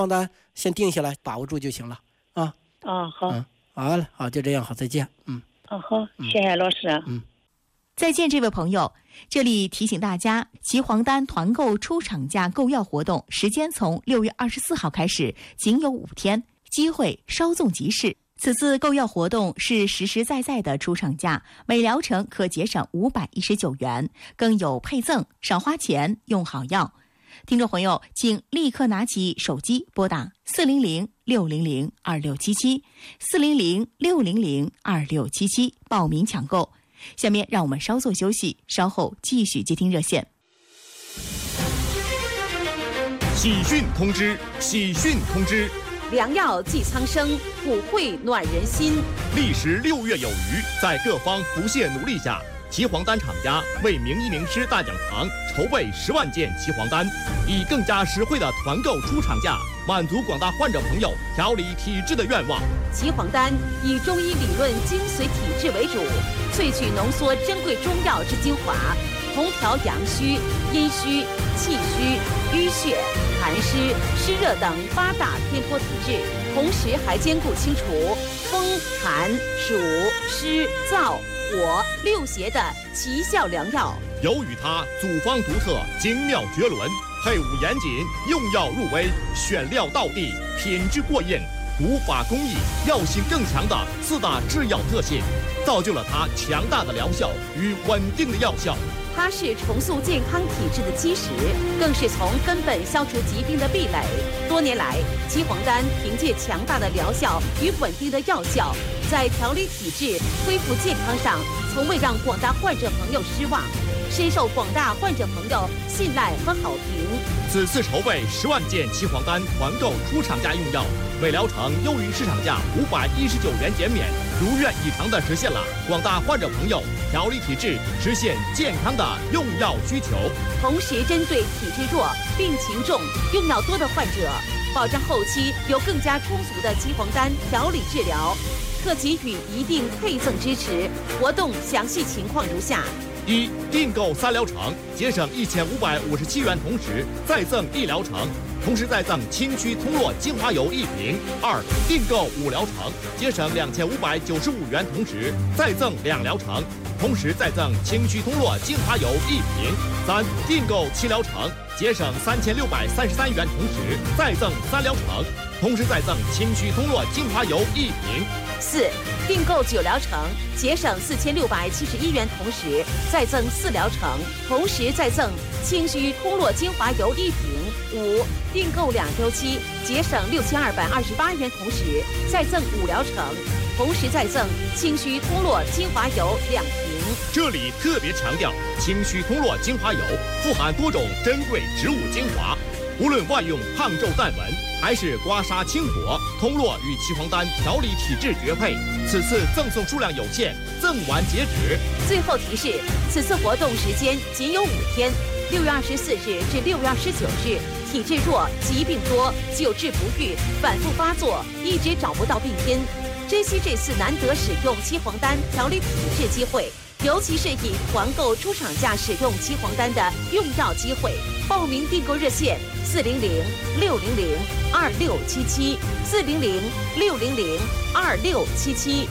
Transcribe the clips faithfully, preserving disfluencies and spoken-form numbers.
黄疸先定下来，把握住就行了啊。 啊，好， 嗯，好了，好，就这样，好，再见。嗯， 啊，好，谢谢老师。 嗯， 再见，这位朋友。这里提醒大家，齐黄丹团购出厂价购药活动时间从六月二十四号开始，仅有五天，机会稍纵即逝。此次购药活动是实实在在的出厂价，每疗程可节省五百一十九元，更有配赠，少花钱用好药。听众朋友，请立刻拿起手机拨打四零零六零零二六七七四零零六零零二六七七报名抢购。下面让我们稍作休息，稍后继续接听热线。 喜讯通知！喜讯通知！ 良药济苍生，普惠暖人心。 历时六月有余，在各方不懈努力下，齐黄丹厂家为名医名师大讲堂筹备十万件齐黄丹，以更加实惠的团购出厂价，满足广大患者朋友调理体质的愿望。 齐黄丹以中医理论精髓体质为主，萃取浓缩珍贵中药之精华，同调阳虚、阴虚、气虚、淤血、寒湿、湿热等八大偏颇体质，同时还兼顾清除风、寒、暑、湿、燥、火六邪的奇效良药。 由于它组方独特，精妙绝伦，配伍严谨，用药入微，选料到地，品质过硬，古法工艺，药性更强的四大制药特性，造就了它强大的疗效与稳定的药效。 它是重塑健康体质的基石，更是从根本消除疾病的壁垒。多年来，齐黄丹凭借强大的疗效与稳定的药效，在调理体质、恢复健康上，从未让广大患者朋友失望，深受广大患者朋友信赖和好评。 此次筹备十万件齐黄丹团购出厂价用药，每疗程优于市场价五百一十九元减免，如愿以偿地实现了广大患者朋友调理体质、实现健康的用药需求。 同时，针对体质弱、病情重、用药多的患者，保障后期有更加充足的齐黄丹调理治疗，特给予一定配赠支持。活动详细情况如下： 一、订购三疗程，节省一千五百五十七元，同时再赠一疗程，同时再赠清虚通络精华油一瓶。二、订购五疗程，节省两千五百九十五元，同时再赠两疗程，同时再赠清虚通络精华油一瓶。三、订购七疗程，节省三千六百三十三元，同时再赠三疗程，同时再赠清虚通络精华油一瓶。 四、订购九疗程，节省四千六百七十一元，同时再赠四疗程，同时再赠清虚通络精华油一瓶。五、订购两周期，节省六千二百二十八元，同时再赠五疗程，同时再赠清虚通络精华油两瓶。 这里特别强调，清虚通络精华油富含多种珍贵植物精华，无论外用胖皱淡纹，还是刮痧清火，通络与齐黄丹调理体质绝配。此次赠送数量有限，赠完截止。 最后提示，此次活动时间仅有五天，六月二十四日至六月二十九日。体质弱、疾病多、久治不愈、反复发作，一直找不到病因，珍惜这次难得使用齐黄丹调理体质机会，尤其是以团购出厂价使用齐黄丹的用药机会。报名订购热线：四零零六零零二六七七，四零零六零零二六七七。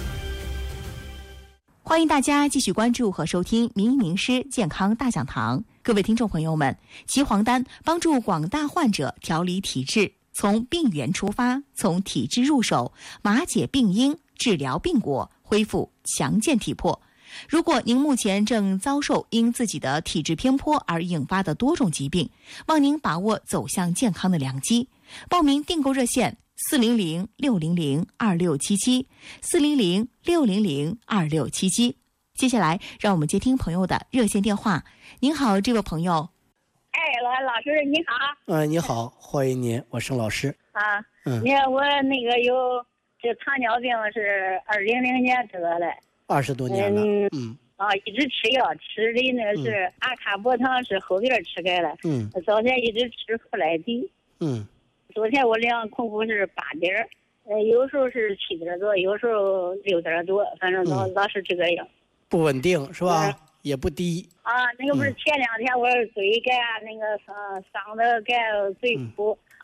欢迎大家继续关注和收听名医名师健康大讲堂。各位听众朋友们，齐黄丹帮助广大患者调理体质，从病源出发，从体质入手，麻解病因，治疗病果，恢复强健体魄。如果您目前正遭受因自己的体质偏颇而引发的多种疾病，望您把握走向健康的良机。报名订购热线：四零零六零零二六七七，四零零六零零二六七七。接下来，让我们接听朋友的热线电话。您好，这位朋友。 哎，老老师你好。 嗯，你好，欢迎您，我是老师。 啊， 嗯， 你看我那个有这糖尿病是二零零年得的， 二十多年了。 嗯嗯啊，一直吃药，吃的那个是阿卡波糖，是后边吃开了。 嗯， 早前一直吃福莱迪。 嗯， 昨天我量空腹是八点，呃，有时候是七点多，有时候六点多，反正老、嗯、老是这个样。 不稳定是吧？也不低。 啊，那个不是前两天我是嘴干，那个嗓嗓子干嘴苦，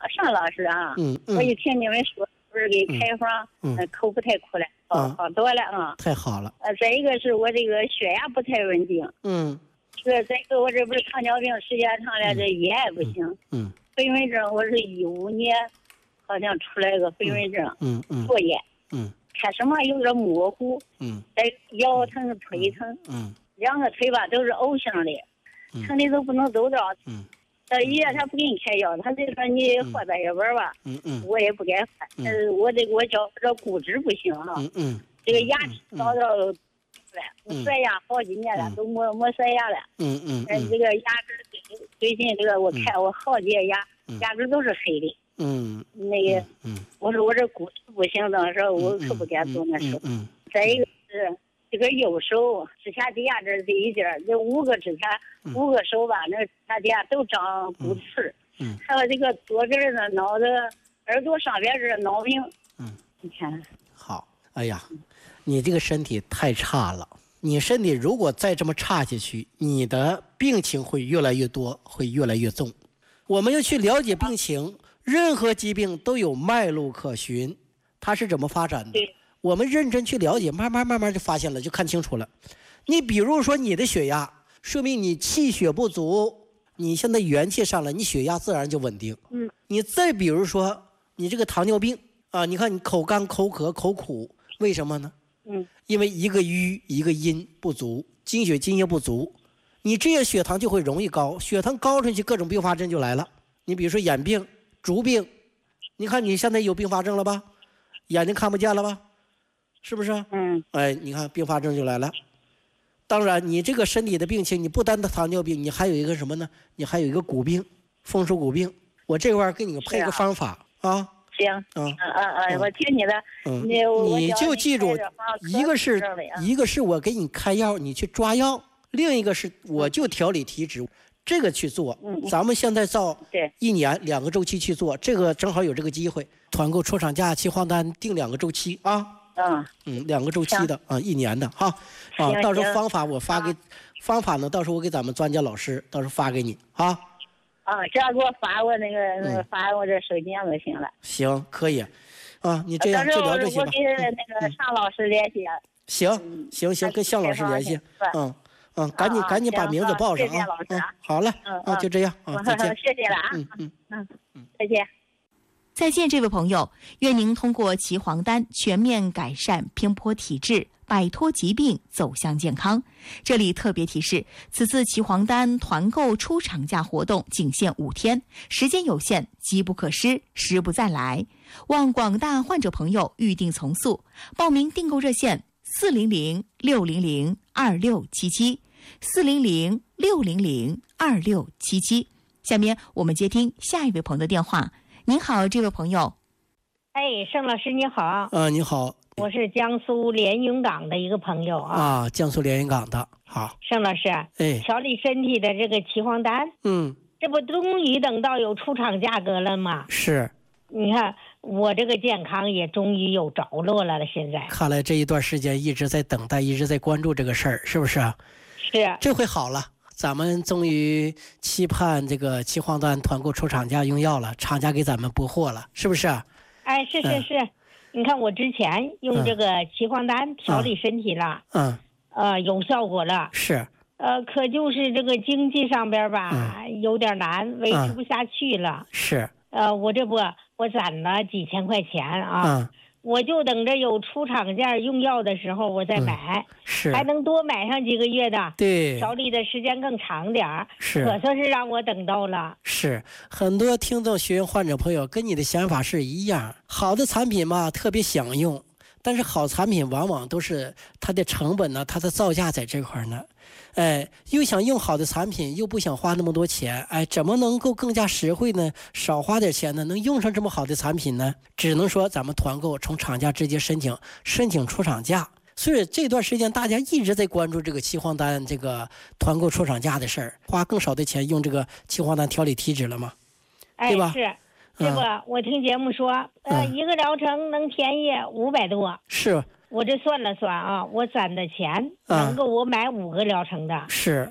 尚老师啊， 嗯嗯， 我一听你们说不是给开房， 嗯， 呃口不太苦了，好好多了啊。 太好了。 呃，再一个是我这个血压不太稳定， 嗯， 这个再一个我这不是糖尿病时间长了，这血压不行。 嗯， 飞蚊症我是一五年好像出来个飞蚊症， 嗯嗯， 作业， 嗯， 看什么有点模糊， 嗯， 在腰疼腿疼， 嗯， 两个腿吧都是 O 型的，疼的都不能走着。 嗯。 到医院他不给你开药，他就说你换半月板吧。 嗯嗯， 我也不该换。但是我这我觉这骨质不行啊。 嗯嗯， 这个牙齿早早出来，我塞牙好几年了，都没没塞牙了。 嗯嗯嗯，这个牙齿最近这个我看我好几个牙牙齿都是黑的。 嗯， 那个， 嗯， 我说我这骨质不行，当时我可不敢做那手。 嗯， 再一个是。这个右手指甲底下这这一点这五个指甲、嗯、五个手吧，那指甲底下都长骨刺。 嗯， 还有这个左边的脑子、耳朵上边是脑病。 嗯， 你看。 好，哎呀，你这个身体太差了。你身体如果再这么差下去，你的病情会越来越多，会越来越重。我们要去了解病情，任何疾病都有脉络可循，它是怎么发展的。 对。 我们认真去了解，慢慢慢慢就发现了，就看清楚了。你比如说你的血压，说明你气血不足，你现在元气上来，你血压自然就稳定。 嗯。 你再比如说你这个糖尿病啊，你看你口干口渴口苦，为什么呢？ 嗯。 因为一个瘀一个阴不足，精血津液不足，你这样血糖就会容易高，血糖高上去各种并发症就来了。你比如说眼病、足病，你看你现在有并发症了吧？眼睛看不见了吧？是不是？ 嗯， 哎，你看并发症就来了。当然，你这个身体的病情，你不单的糖尿病，你还有一个什么呢？你还有一个骨病，风湿骨病。我这块给你配个方法啊。 行。嗯嗯嗯，我听你的。 嗯。你就记住，一个是一个是我给你开药，你去抓药；另一个是我就调理体脂，这个去做。嗯。咱们现在照一年两个周期去做，这个正好有这个机会。团购出厂价期货单定两个周期啊。 嗯嗯，两个周期的啊，一年的哈啊，到时候方法我发给，方法呢，到时候我给咱们专家老师，到时候发给你啊。 啊，只要给我发我那个那个发我这手机上就行了。 行，可以，啊，你这样就聊这些吧。 我给那个尚老师联系。 行行行，跟向老师联系。嗯嗯，赶紧赶紧把名字报上啊。嗯，好嘞，啊，就这样啊，再见。 谢谢了啊。 嗯嗯嗯嗯，再见。 再见，这位朋友，愿您通过齐黄丹全面改善偏颇体质，摆脱疾病，走向健康。这里特别提示，此次齐黄丹团购出厂价活动仅限五天，时间有限，机不可失，时不再来。望广大患者朋友预订从速，报名订购热线四零零六零零二六七七，四零零六零零二六七七。下面我们接听下一位朋友的电话。您好，这位朋友。 哎，盛老师你好。 啊，你好。 我是江苏连云港的一个朋友啊。 啊，江苏连云港的。好。 盛老师， 哎， 调理身体的这个齐黄丹， 嗯， 这不终于等到有出厂价格了吗？ 是。 你看我这个健康也终于有着落了了，现在。 看来这一段时间一直在等待，一直在关注这个事儿，是不是？ 是。 这回好了。咱们终于期盼这个齐黄丹团购出厂价用药了，厂家给咱们补货了，是不是？ 哎，是是是，嗯、你看我之前用这个齐黄丹调理身体了， 嗯， 呃，有效果了， 是， 呃，可就是这个经济上边吧，嗯、有点难，维持不下去了， 嗯、是， 呃，我这不我攒了几千块钱啊。嗯，我就等着有出厂价用药的时候我再买， 嗯、是还能多买上几个月的， 对， 调理的时间更长点儿， 是， 可算是让我等到了。 是，很多听众学员患者朋友跟你的想法是一样，好的产品嘛特别想用，但是好产品往往都是它的成本呢，它的造价在这块呢。哎，又想用好的产品，又不想花那么多钱，哎，怎么能够更加实惠呢？少花点钱呢，能用上这么好的产品呢？只能说咱们团购从厂家直接申请，申请出厂价。所以这段时间大家一直在关注这个齐黄丹这个团购出厂价的事儿，花更少的钱用这个齐黄丹调理体脂了吗？ 哎， 对吧？ 是，这不、嗯、我听节目说，呃，嗯、一个疗程能便宜五百多。 是。我这算了算啊，我攒的钱能够我买五个疗程的。 是，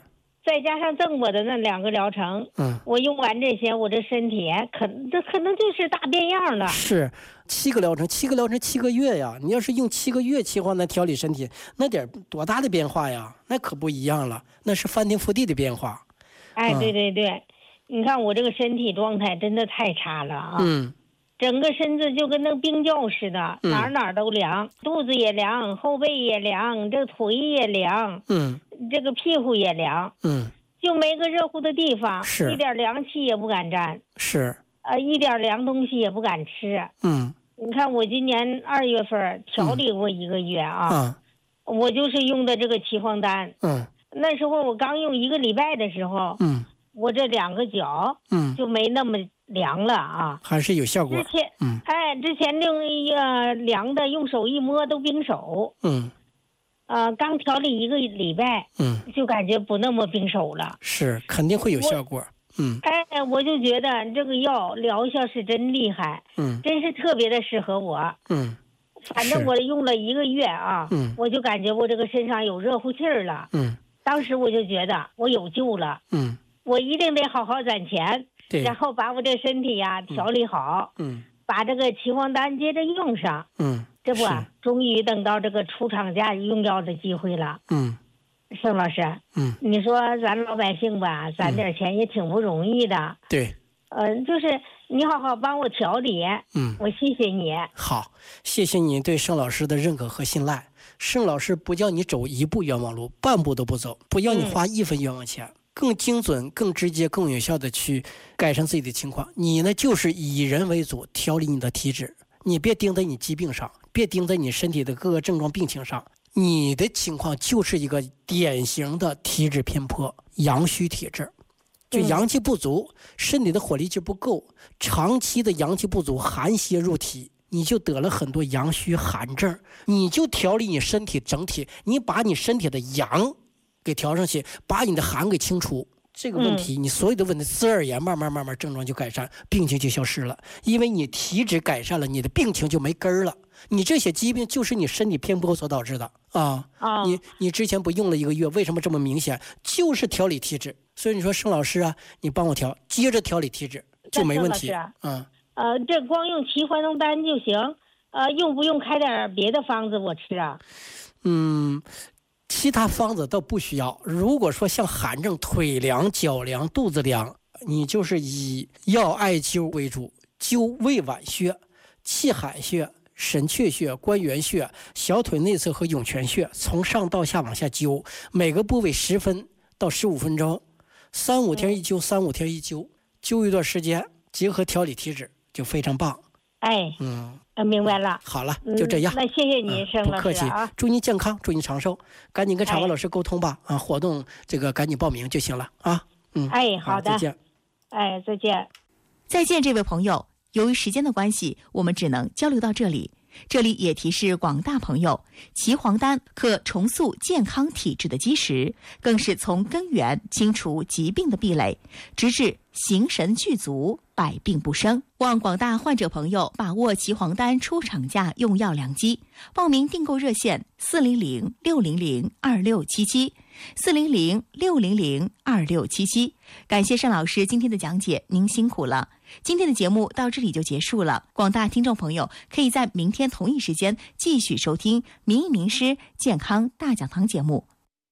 再加上赠我的那两个疗程， 嗯， 我用完这些，我这身体可这可能就是大变样了。 是七个疗程，七个疗程七个月呀！你要是用七个月期黄丹调理身体，那点多大的变化呀？那可不一样了，那是翻天覆地的变化。 哎，对对对，嗯、你看我这个身体状态真的太差了啊！ 嗯。 整个身子就跟那冰窖似的， 嗯、 哪哪都凉，肚子也凉，后背也凉，这腿也凉， 嗯， 这个屁股也凉， 嗯， 就没个热乎的地方， 是一点凉气也不敢沾， 是， 呃，一点凉东西也不敢吃， 嗯， 你看我今年二月份调理过一个月啊， 嗯、 我就是用的这个岐黄丹， 嗯， 那时候我刚用一个礼拜的时候， 嗯， 我这两个脚，嗯，就没那么凉了啊， 还是有效果。 之前，嗯，哎，之前用一个凉的，用手一摸都冰手。嗯，呃，刚调理一个礼拜，嗯，就感觉不那么冰手了。 是，肯定会有效果。嗯， 哎，我就觉得这个药疗效是真厉害，嗯，真是特别的适合我。嗯，反正我用了一个月啊，嗯，我就感觉我这个身上有热乎气儿了。嗯，当时我就觉得我有救了。嗯，我一定得好好攒钱。然后把我这身体呀、啊、调理好，嗯，把这个岐黄丹接着用上，嗯，这不啊，终于等到这个出厂价用药的机会了，嗯，盛老师，嗯，你说咱老百姓吧，攒点钱也挺不容易的， 对， 呃，就是你好好帮我调理，嗯，我谢谢你。 好，谢谢你对盛老师的认可和信赖。盛老师不叫你走一步冤枉路，半步都不走，不要你花一分冤枉钱。嗯，更精准、更直接、更有效的去改善自己的情况。你呢，就是以人为主，调理你的体质。你别盯在你疾病上，别盯在你身体的各个症状病情上。你的情况就是一个典型的体质偏颇、阳虚体质，就阳气不足，身体的火力就不够，长期的阳气不足，寒邪入体，你就得了很多阳虚寒症。你就调理你身体整体，你把你身体的阳给调上去，把你的寒给清除，这个问题，嗯、你所有的问题自然而然慢慢慢慢症状就改善，病情就消失了。因为你体质改善了，你的病情就没根儿了。你这些疾病就是你身体偏颇所导致的啊！啊，你你之前不用了一个月，为什么这么明显？就是调理体质。所以你说盛老师啊，你帮我调，接着调理体质就没问题。 嗯，呃，这光用岐黄丹就行，呃，用不用开点别的方子我吃啊？ 嗯。其他方子倒不需要。如果说像寒症、腿凉、脚凉、肚子凉，你就是以药艾灸为主，灸胃脘穴、气海穴、神阙穴、关元穴、小腿内侧和涌泉穴，从上到下往下灸，每个部位十分到十五分钟，三五天一灸，三五天一灸，灸一段时间，结合调理体质就非常棒。 哎，嗯。呃，明白了。 好了，就这样。 嗯、那谢谢你，盛、 嗯、老师啊，不客气。祝你健康，祝你长寿。赶紧跟场外老师沟通吧，哎、啊，活动这个赶紧报名就行了啊。嗯， 哎，好的， 再见。 哎，再见。 再见，这位朋友。由于时间的关系，我们只能交流到这里。这里也提示广大朋友，岐黄丹可重塑健康体质的基石，更是从根源清除疾病的壁垒，直至形神俱足，百病不生。望广大患者朋友把握岐黄丹出厂价用药良机，报名订购热线四零零六零零二六七七四零零六零零二六七七。感谢盛老师今天的讲解，您辛苦了。今天的节目到这里就结束了，广大听众朋友可以在明天同一时间继续收听《名医名师健康大讲堂》节目。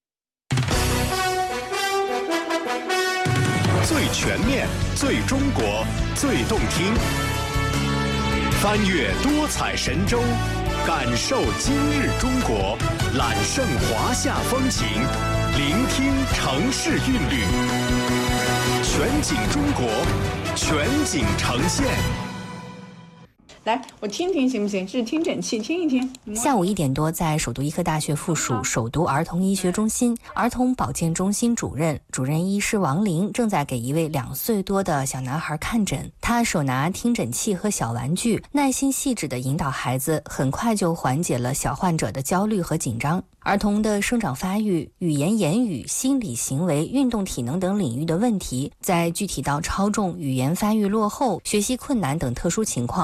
最全面、最中国、最动听，翻越多彩神州，感受今日中国，揽胜华夏风情，聆听城市韵律，全景中国，全景呈现。 来，我听听行不行？这是听诊器，听一听。 下午一点多，在首都医科大学附属首都儿童医学中心儿童保健中心主任主任医师王玲正在给一位两岁多的小男孩看诊。他手拿听诊器和小玩具，耐心细致地引导孩子，很快就缓解了小患者的焦虑和紧张。儿童的生长发育、语言言语、心理行为、运动体能等领域的问题，在具体到超重、语言发育落后、学习困难等特殊情况，都是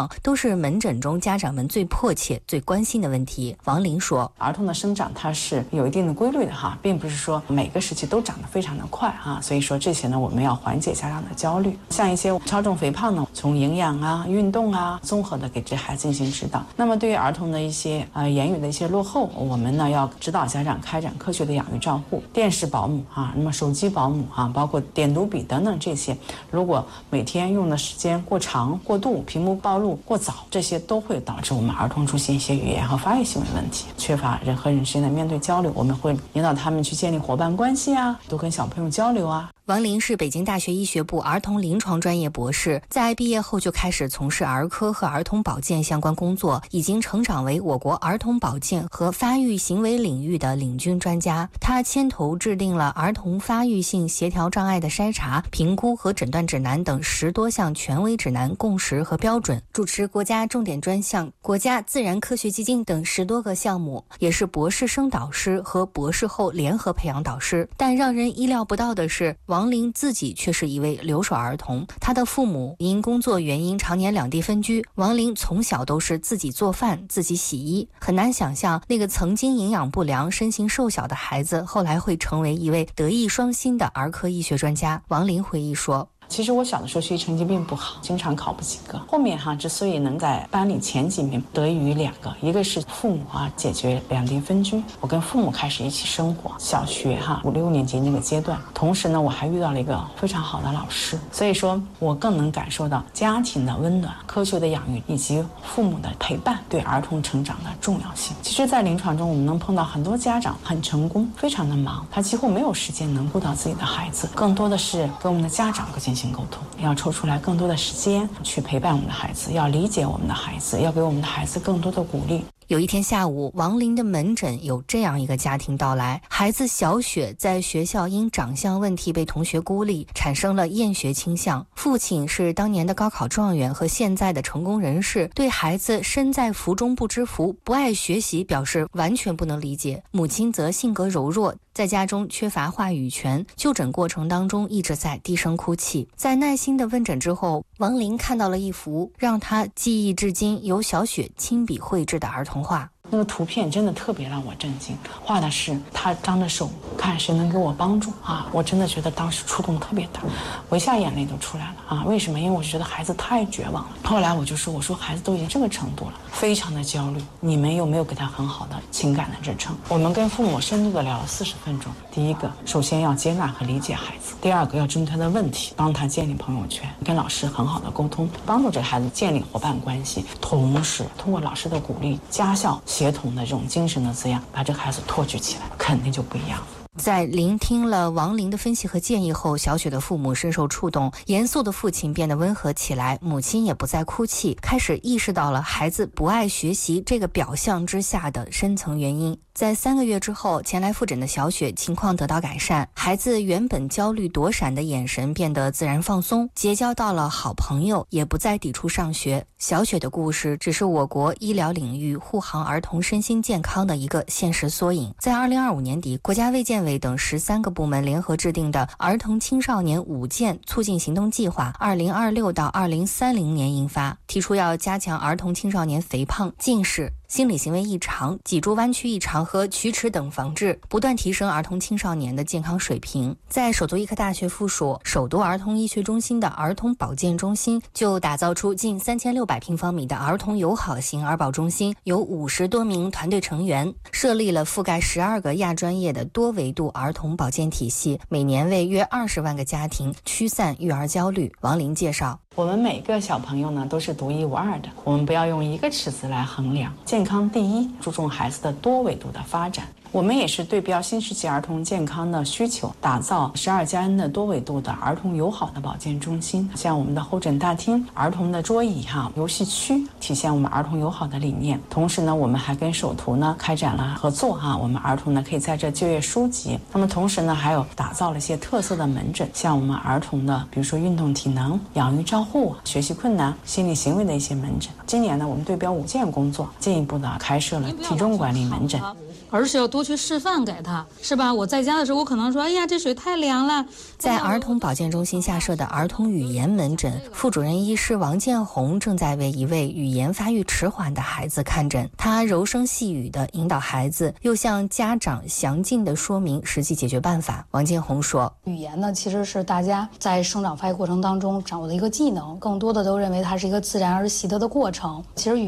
是门诊中家长们最迫切、最关心的问题。王林说， 儿童的生长它是有一定的规律的哈，并不是说每个时期都长得非常的快哈，所以说这些呢，我们要缓解家长的焦虑。像一些超重肥胖呢，从营养啊、运动啊，综合的给这孩子进行指导。那么对于儿童的一些呃言语的一些落后，我们呢要指导家长开展科学的养育照护，电视保姆啊，那么手机保姆啊，包括点读笔等等这些，如果每天用的时间过长、过度，屏幕暴露过早，这些都会导致我们儿童出现一些语言和发育行为问题，缺乏人和人之间的面对交流。我们会引导他们去建立伙伴关系啊，多跟小朋友交流啊。 王林是北京大学医学部儿童临床专业博士，在毕业后就开始从事儿科和儿童保健相关工作，已经成长为我国儿童保健和发育行为领域的领军专家。他牵头制定了儿童发育性协调障碍的筛查、评估和诊断指南等十多项权威指南、共识和标准，主持国家重点专项、国家自然科学基金等十多个项目，也是博士生导师和博士后联合培养导师。但让人意料不到的是，王王林自己却是一位留守儿童，他的父母因工作原因常年两地分居，王林从小都是自己做饭、自己洗衣，很难想象那个曾经营养不良、身形瘦小的孩子，后来会成为一位德艺双馨的儿科医学专家。王林回忆说， 其实我小的时候学习成绩并不好，经常考不及格。后面哈之所以能在班里前几名，得益于两个，一个是父母啊解决两地分居，我跟父母开始一起生活。小学哈五六年级那个阶段，同时呢我还遇到了一个非常好的老师，所以说我更能感受到家庭的温暖、科学的养育以及父母的陪伴对儿童成长的重要性。其实，在临床中我们能碰到很多家长很成功，非常的忙，他几乎没有时间能顾到自己的孩子，更多的是跟我们的家长进行沟通，要抽出来更多的时间去陪伴我们的孩子，要理解我们的孩子，要给我们的孩子更多的鼓励。 有一天下午，王林的门诊有这样一个家庭到来，孩子小雪在学校因长相问题被同学孤立，产生了厌学倾向。父亲是当年的高考状元和现在的成功人士，对孩子身在福中不知福、不爱学习表示完全不能理解。母亲则性格柔弱，在家中缺乏话语权，就诊过程当中一直在低声哭泣。在耐心的问诊之后，王林看到了一幅让他记忆至今由小雪亲笔绘制的儿童画。 那个图片真的特别让我震惊，画的是他张着手，看谁能给我帮助啊！我真的觉得当时触动特别大，我一下眼泪都出来了啊！为什么？因为我觉得孩子太绝望了。后来我就说，我说孩子都已经这个程度了，非常的焦虑，你们有没有给他很好的情感的支撑？我们跟父母深度的聊了四十分钟。第一个，首先要接纳和理解孩子；第二个，要针对他的问题，帮他建立朋友圈，跟老师很好的沟通，帮助这个孩子建立伙伴关系，同时通过老师的鼓励、家校协同的这种精神的滋养，把这个孩子托举起来，肯定就不一样。 在聆听了王林的分析和建议后，小雪的父母深受触动，严肃的父亲变得温和起来，母亲也不再哭泣，开始意识到了孩子不爱学习这个表象之下的深层原因。在三个月之后，前来复诊的小雪情况得到改善，孩子原本焦虑躲闪的眼神变得自然放松，结交到了好朋友，也不再抵触上学。小雪的故事只是我国医疗领域护航儿童身心健康的一个现实缩影。在二零二五年底，国家卫健委等十三个部门联合制定的儿童青少年五健促进行动计划二零二六到二零三零年印发，提出要加强儿童青少年肥胖、近视、心理行为异常、脊柱弯曲异常和龋齿等防治，不断提升儿童青少年的健康水平。在首都医科大学附属首都儿童医学中心的儿童保健中心，就打造出近三千六百平方米的儿童友好型儿保中心，有五十多名团队成员，设立了覆盖十二个亚专业的多维度儿童保健体系，每年为约二十万个家庭驱散育儿焦虑。王林介绍， 我们每个小朋友呢都是独一无二的，我们不要用一个尺子来衡量，健康第一，注重孩子的多维度的发展。我们也是对标新时期儿童健康的需求，打造十二加 N 的多维度的儿童友好的保健中心，像我们的候诊大厅、儿童的桌椅哈、游戏区，体现我们儿童友好的理念。同时呢，我们还跟首图呢开展了合作哈，我们儿童呢可以在这就业书籍。那么同时呢，还有打造了一些特色的门诊，像我们儿童的，比如说运动体能、养育照护、学习困难、心理行为的一些门诊。今年呢，我们对标五健工作，进一步的开设了体重管理门诊。 而是要多多去示范给他，是吧？我在家的时候，我可能说，哎呀，这水太凉了。 在儿童保健中心下设的儿童语言门诊，副主任医师王建红正在为一位语言发育迟缓的孩子看诊。他柔声细语地引导孩子，又向家长详尽地说明实际解决办法。王建红说， 语言呢，其实是大家在生长发育过程当中掌握的一个技能，更多的都认为它是一个自然而习得的过程。其实语